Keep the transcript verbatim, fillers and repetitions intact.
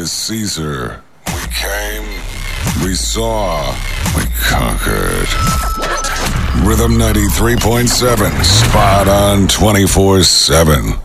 Julius Caesar. We came, we saw, we conquered. Rhythm ninety-three point seven, spot on twenty-four seven.